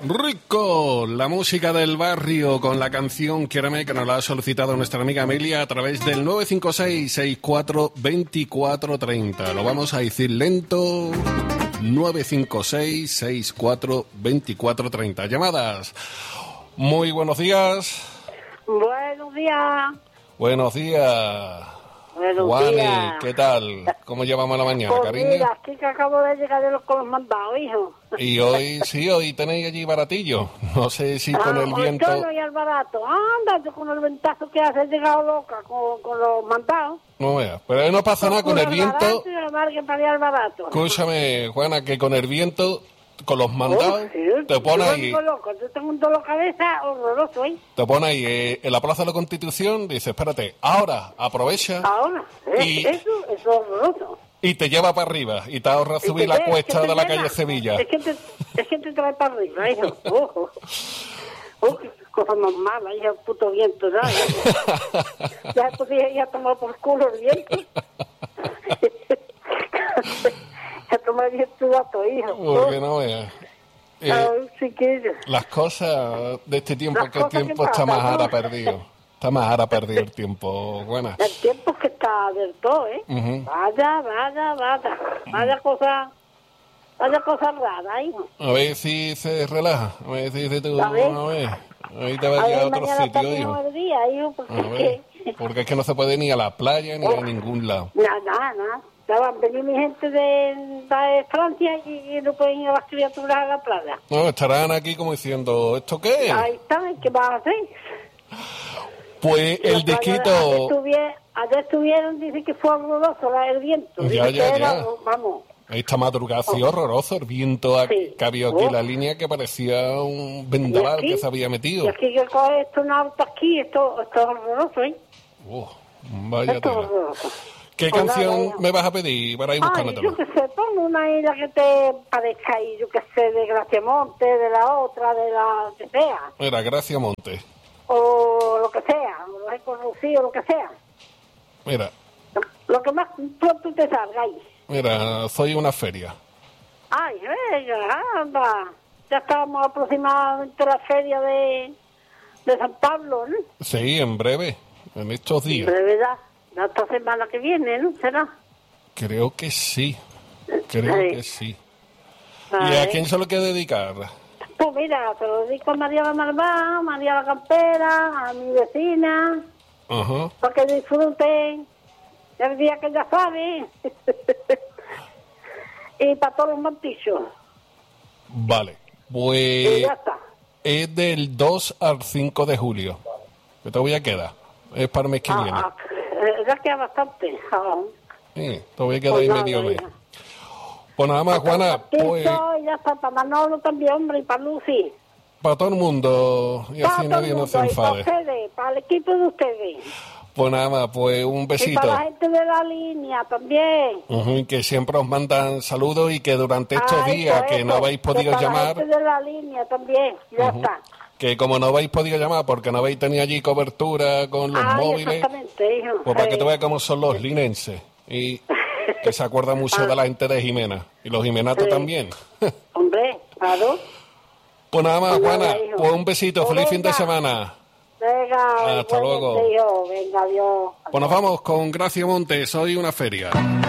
Rico, la música del barrio con la canción Quiéreme, que nos la ha solicitado nuestra amiga Amelia a través del 956-64-2430. Lo vamos a decir lento. 956-64-2430. Llamadas. Muy buenos días. Buenos días. Buenos días. Buenos Juani, días. ¿qué tal? ¿Cómo llevamos la mañana, Pues cariño? mira, aquí que acabo de llegar con los mandados, hijo. Y hoy, sí, hoy tenéis allí baratillo. No sé si con el viento... Yo no y el barato. Anda, yo con el ventazo que hace he llegado loca con los mandados. No veas, pero ahí no pasa nada con el viento. Y el mar que paría el barato. Escúchame, Juana, que con el viento, con los mandados, te pone ahí... Yo tengo un dolor de cabeza horroroso, ¿eh? Te pone ahí en la Plaza de la Constitución, dice, espérate, ahora, aprovecha... Ahora, y, eso es horroroso. Y te lleva para arriba, y te ahorra subir la cuesta de la calle Sevilla. Es que te trae para arriba, hijo. Ojo. Qué cosa más mala, hija, el puto viento, ¿sabes? Ya tomó por culo el viento. Ya tomó el viento gato, hijo. Porque no veas. Las cosas de este tiempo, que el tiempo está más ahora perdido. Está más ahora perdido el tiempo, buena. El tiempo es que está del todo, ¿eh? Vaya cosa rara, hijo. A ver si se relaja, a ver si dice tú, a ver te va a llegar a otro sitio, hijo. Porque es que no se puede ni a la playa ni a ningún lado. Nada. Ya van a venir mi gente de Francia y no pueden ir a las criaturas a la playa. No, estarán aquí como diciendo, ¿esto qué es? Ahí están, ¿qué vas a hacer? Pues el disquito... Ayer estuvieron, dicen que fue horroroso el viento. Ya. Vamos. Esta madrugada ha sido horroroso el viento que había aquí en la línea, que parecía un vendaval que se había metido. Y aquí que coge esto un auto aquí, esto es horroroso, ¿eh? Vaya tela. ¿Qué canción me vas a pedir para ir buscándotela? Yo que sé, ponme una isla que te parezca ahí, yo que sé, de Graciamonte, de la otra, de la que sea. Era Graciamonte. O lo que sea, o con Rocío, lo que sea. Mira. Lo que más pronto te salga ahí. Mira, soy una feria. Ay, venga, anda. Ya estábamos aproximadamente a la feria de San Pablo, ¿no? Sí, en breve, en estos días. En breve, ya esta semana que viene, ¿no? ¿Será? Creo que sí. Que sí. ¿Y a quién se lo quiere dedicar? Pues mira, se lo dedico a María la Malvá, María la Campera, a mi vecina, para que disfruten el día que ya sabe. Y para todos los mantillos. Vale, pues ya está. Es del 2 al 5 de julio. ¿Qué te voy a quedar? Es para el mes que viene. Ya queda bastante. Sí, te voy a quedar ahí medio mes. Pues nada más, Juana, pues... ya está, para Manolo también, hombre, y para Lucy. Para todo el mundo, y así nadie nos se enfade. Para ustedes, para el equipo de ustedes. Pues nada más, pues un besito. Y para la gente de la línea también. Que siempre os mandan saludos y que durante estos días que no habéis podido para llamar... la gente de la línea también, ya está. Que como no habéis podido llamar porque no habéis tenido allí cobertura con los móviles... Exactamente, hijo. Pues para que tú veas cómo son los linenses. Y que se acuerda mucho de la gente de Jimena. Y los jimenatos también. Hombre, claro. Pues nada más, Juana. Pues un besito. Feliz fin de semana. Venga, hasta luego. Venga, adiós. Pues nos vamos con Graciamonte. Soy una feria.